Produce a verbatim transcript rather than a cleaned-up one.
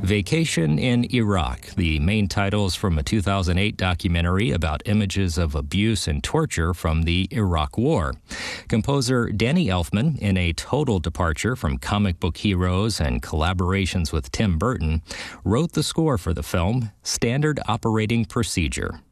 Vacation in Iraq, the main titles from a two thousand eight documentary about images of abuse and torture from the Iraq War. Composer Danny Elfman, in a total departure from comic book heroes and collaborations with Tim Burton, wrote the score for the film, Standard Operating Procedure.